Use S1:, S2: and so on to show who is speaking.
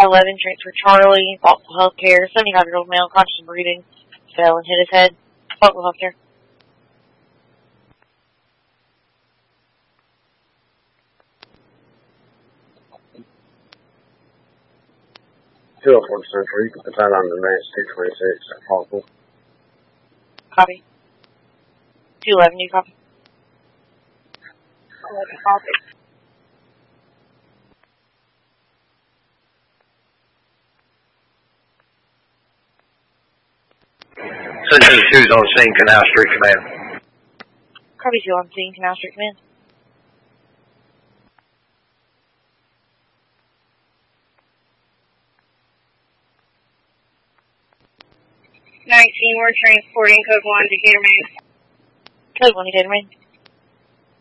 S1: 11, transfer Charlie, Thoughtful Healthcare, 75-year-old male, conscious breathing, fell and hit his head. Thoughtful Healthcare.
S2: Two up on Central. You can put that on the ranch 226 at Thoughtful.
S1: Copy. 211, you copy?
S3: Copy.
S2: Central 2's on scene, Canal Street Command.
S1: Copy 2 on scene, Canal Street Command.
S3: We're transporting code 1 to Gator Main.
S1: Code 1 to Gator Main.